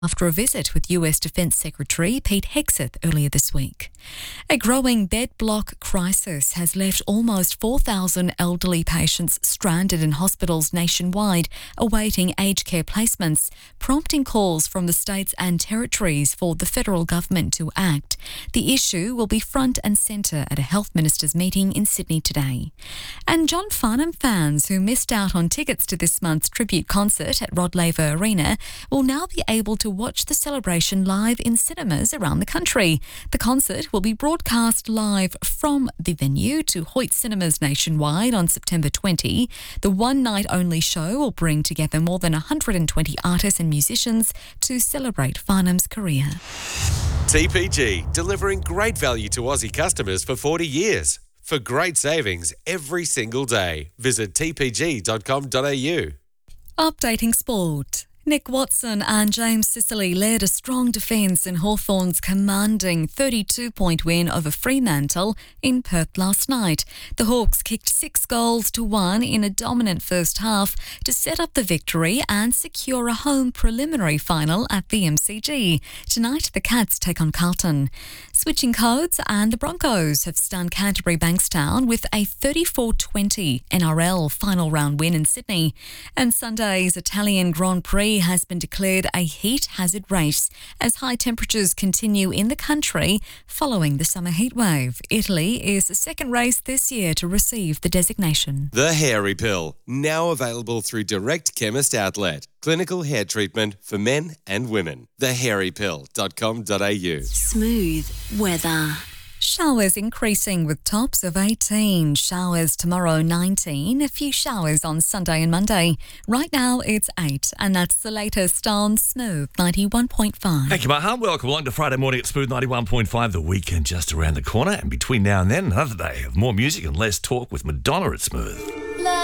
after a visit with US Defence Secretary Pete Hegseth earlier this week. A growing bed block crisis has left almost 4,000 elderly patients stranded in hospitals nationwide awaiting aged care placements, prompting calls from the states and territories for the federal government to act. The issue will be front and centre at a health ministers' meeting in Sydney today. And John Farnham fans who missed out on tickets to this month's tribute concert at Rod Laver Arena will now be able to watch the celebration live in cinemas around the country. The concert will be broadcast live from the venue to Hoyt Cinemas nationwide on September 20. The one-night-only show will bring together more than 120 artists and musicians to celebrate Farnham's career. TPG, delivering great value to Aussie customers for 40 years. For great savings every single day, visit tpg.com.au. Updating sport. Nick Watson and James Sicily led a strong defence in Hawthorn's commanding 32-point win over Fremantle in Perth last night. The Hawks kicked 6 goals to 1 in a dominant first half to set up the victory and secure a home preliminary final at the MCG. Tonight, the Cats take on Carlton. Switching codes, and the Broncos have stunned Canterbury Bankstown with a 34-20 NRL final round win in Sydney. And Sunday's Italian Grand Prix has been declared a heat hazard race as high temperatures continue in the country following the summer heatwave. Italy is the second race this year to receive the designation. The Hairy Pill, now available through Direct Chemist Outlet. Clinical hair treatment for men and women. thehairypill.com.au. Smooth weather. Showers increasing with tops of 18. Showers tomorrow 19. A few showers on Sunday and Monday. Right now it's 8, and that's the latest on Smooth 91.5. Thank you, Maha. Welcome along to Friday morning at Smooth 91.5. The weekend just around the corner, and between now and then, another day of more music and less talk with Madonna at Smooth.